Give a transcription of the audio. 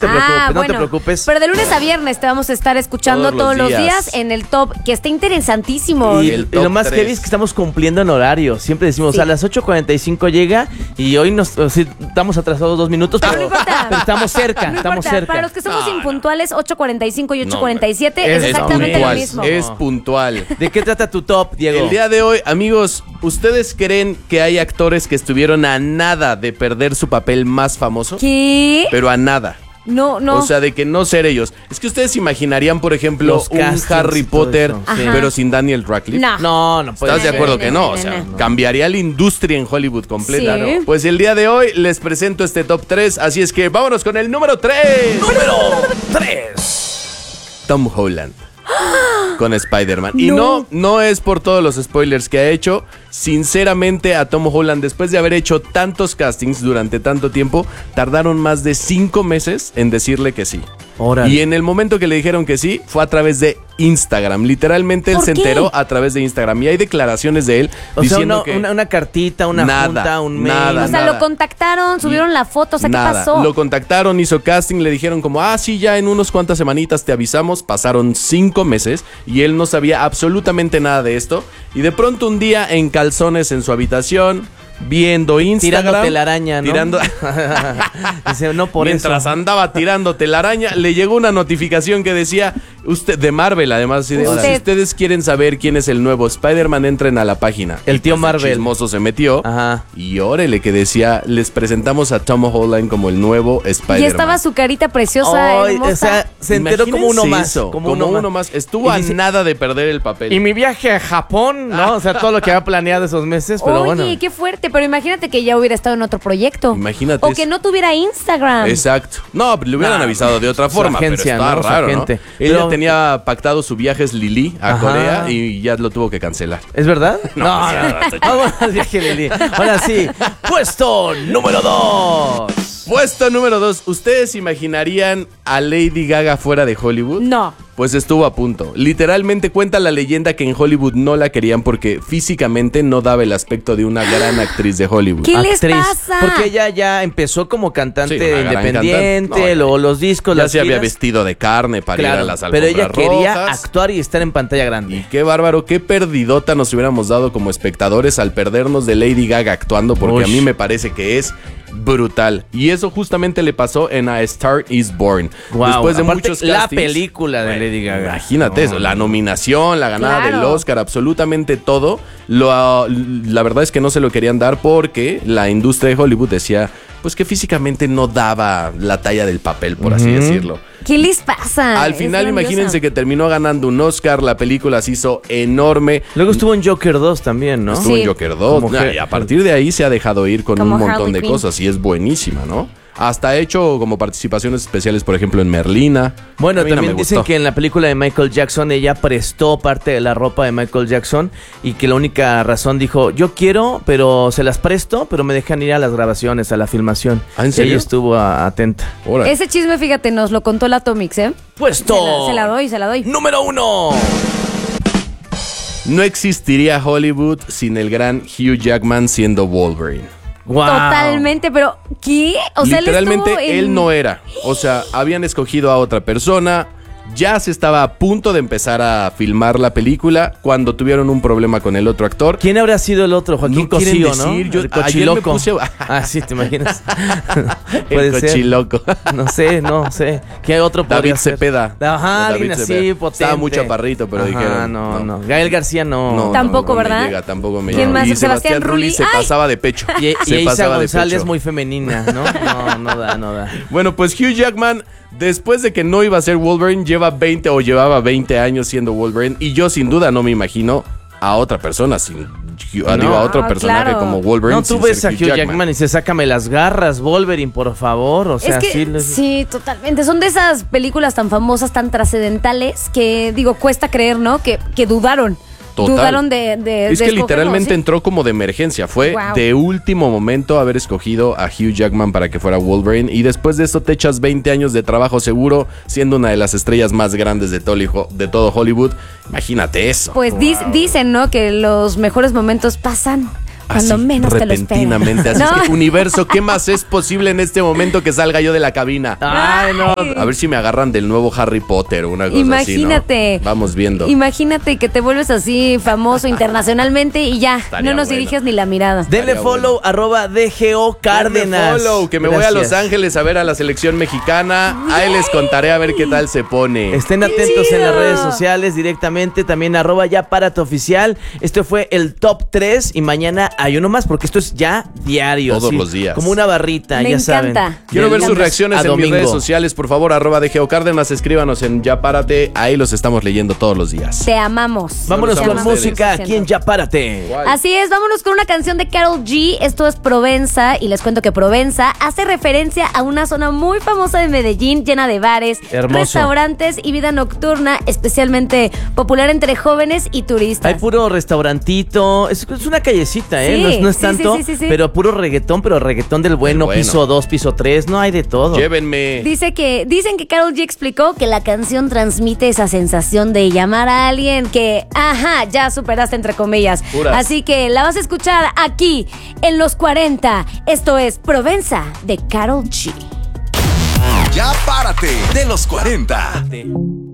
te preocupes, no te preocupes. Pero de lunes a viernes te vamos a estar escuchando todos los días en el top, que está interesantísimo. Y lo más heavy es que estamos cumpliendo en horario. Siempre decimos, a las 8:45 llega y hoy estamos atrasados 2 minutos, pero estamos cerca, estamos cerca. Para los que somos impuntuales, 8:45 y 8:47 es exactamente lo mismo. Es puntual. ¿De qué trata tu top, Diego? El día de hoy, amigos, ¿ustedes creen que hay actores que estuvieron a nada de perder su papel más famoso? ¿Qué? Pero a nada. No. O sea, de que no ser ellos. Es que ustedes imaginarían, por ejemplo, Los un castings, Harry Potter, Ajá. pero sin Daniel Radcliffe. No. No puede ¿Estás de ser. acuerdo que no? O sea, cambiaría la industria en Hollywood completa, Sí. ¿no? Pues el día de hoy les presento este top 3, así es que vámonos con el número 3. Número 3. Tom Holland. Con Spider-Man. Y no es por todos los spoilers que ha hecho. Sinceramente, a Tom Holland, después de haber hecho tantos castings durante tanto tiempo, tardaron más de 5 meses en decirle que sí. Órale. Y en el momento que le dijeron que sí, fue a través de Instagram. Literalmente él se enteró a través de Instagram. Y hay declaraciones de él diciendo que una cartita, una junta, un mail. nada. O sea, lo contactaron, subieron la foto, o sea, ¿qué pasó? Lo contactaron, hizo casting, le dijeron como, sí, ya en unos cuantas semanitas te avisamos. Pasaron 5 meses y él no sabía absolutamente nada de esto. Y de pronto un día en calzones en su habitación, viendo Instagram, tirando telaraña, ¿no? Dice, no por mientras eso. andaba tirando telaraña, le llegó una notificación que decía, usted, de Marvel además, si ustedes quieren saber quién es el nuevo Spider-Man, entren a la página. El tío Marvel. El chismoso se metió. Ajá. Y órale que decía, les presentamos a Tom Holland como el nuevo Spider-Man. Y estaba su carita preciosa, hermosa. O sea, se enteró como uno más. Eso, como uno más. Estuvo a nada de perder el papel. Y mi viaje a Japón, ¿no? O sea, todo lo que había planeado esos meses, pero Oye, bueno. qué fuerte, pero imagínate que ya hubiera estado en otro proyecto. Imagínate. O que no tuviera Instagram. Exacto. No, le hubieran avisado de otra forma, agencia, pero está raro, ¿no? Él Pero ya tenía pactado su viaje Lili a Corea y ya lo tuvo que cancelar. ¿Es verdad? No. Vamos al viaje Lili. Ahora sí, puesto número 2. Puesto número 2. ¿Ustedes imaginarían a Lady Gaga fuera de Hollywood? No. Pues estuvo a punto. Literalmente cuenta la leyenda que en Hollywood no la querían porque físicamente no daba el aspecto de una gran actriz de Hollywood. ¿Qué les pasa? Porque ella ya empezó como cantante Sí, una gran independiente, cantante. luego los discos, Ya las se había giras. vestido de carne para ir a las alfombras pero ella quería rojas. actuar y estar en pantalla Y grande. qué bárbaro, qué perdidota nos hubiéramos dado como espectadores al perdernos de Lady Gaga actuando, porque a mí me parece que es brutal. Y eso justamente le pasó en A Star Is Born. Wow. Después de Aparte, muchos la castings, película de Lady Gaga. Imagínate eso, la nominación, la ganada Claro. del Oscar, absolutamente todo. La verdad es que no se lo querían dar porque la industria de Hollywood decía pues que físicamente no daba la talla del papel, por así decirlo. ¿Qué les pasa? Al final, imagínense que terminó ganando un Oscar, la película se hizo enorme. Luego estuvo en Joker 2 también, ¿no? Estuvo en Joker 2. Como Y a partir de ahí se ha dejado ir con Como un montón Harley de Quinn. cosas y es buenísima, ¿no? Hasta ha hecho como participaciones especiales, por ejemplo, en Merlina. Bueno, A mí no también me dicen gustó. que en la película de Michael Jackson ella prestó parte de la ropa de Michael Jackson y que la única razón dijo, yo quiero, pero se las presto, pero me dejan ir a las grabaciones, a la filmación. ¿Ah, en serio? Ella estuvo atenta. Órale. Ese chisme, fíjate, nos lo contó la Atomix, ¿eh? Puesto Se la doy. número 1. No existiría Hollywood sin el gran Hugh Jackman siendo Wolverine. Wow. Totalmente, pero ¿qué? O sea, Literalmente él no era. O sea, habían escogido a otra persona. Ya se estaba a punto de empezar a filmar la película cuando tuvieron un problema con el otro actor. ¿Quién habrá sido el otro? Joaquín No quieren Cosío, decir, ¿no? yo El ayer cochiloco. me puse- Sí, ¿te imaginas? El cochiloco. No sé. ¿Qué otro David podría ser? Cepeda. Ajá, David alguien así, Cepeda. potente. Estaba muy chaparrito, pero Ajá, dijeron. no. Gael García no. Tampoco, me ¿verdad? llega, tampoco me ¿Quién llega. más? Y Sebastián Rulli. se ¡Ay! pasaba de pecho. Y Se Isa pasaba de González pecho. muy femenina, ¿no? No da. Bueno, pues Hugh Jackman, después de que no iba a ser Wolverine, llevaba 20 años siendo Wolverine. Y yo sin duda no me imagino a otra persona a otro personaje claro. como Wolverine. No, tú sin ves ser a Hugh Jackman y se sácame las garras, Wolverine, por favor. O sea, es que, sí, totalmente. Son de esas películas tan famosas, tan trascendentales, que digo, cuesta creer, ¿no? Que dudaron. Total. Dudaron de Es de que escogerlo, literalmente ¿sí? entró como de emergencia. Fue Wow. de último momento haber escogido a Hugh Jackman para que fuera Wolverine. Y después de eso te echas 20 años de trabajo seguro, siendo una de las estrellas más grandes de todo Hollywood. Imagínate eso. Pues dicen, ¿no? Que los mejores momentos pasan Cuando menos te lo esperas. repentinamente. Así No. es que, universo, ¿qué más es posible en este momento que salga yo de la cabina? Ay, no. A ver si me agarran del nuevo Harry Potter o una cosa Imagínate. así, ¿no? Vamos viendo. Imagínate que te vuelves así famoso internacionalmente y ya, Estaría no nos bueno. diriges ni la mirada. Denle Estaría follow, @DGO Cárdenas. Denle follow, que me voy a Los Gracias. Ángeles a ver a la selección mexicana. Ahí les contaré a ver qué tal se pone. Estén atentos chido! en las redes sociales directamente, también @ya párate oficial. Este fue el top 3 y mañana hay uno más porque esto es ya diario. Todos así, los días. Como una barrita, Me ya encanta. saben. Quiero ver sus encanta. reacciones A en mis domingo. redes sociales, por favor, @DGO Cárdenas, escríbanos en Ya Párate, ahí los estamos leyendo todos los días. Te amamos. Vámonos Te con amamos música ustedes. aquí en Ya Párate. Así es, vámonos con una canción de Karol G. Esto es Provenza y les cuento que Provenza hace referencia a una zona muy famosa de Medellín, llena de bares, Hermoso. restaurantes y vida nocturna, especialmente popular entre jóvenes y turistas. Hay puro restaurantito, es una callecita, ¿eh? Sí, No es sí, tanto, sí. pero puro reggaetón, pero reggaetón del bueno, bueno. piso 2, piso 3, no hay de todo. Llévenme. Dicen que Karol G explicó que la canción transmite esa sensación de llamar a alguien que, ya superaste entre comillas. Puras. Así que la vas a escuchar aquí en los 40. Esto es Provenza de Karol G. Ya párate de los 40.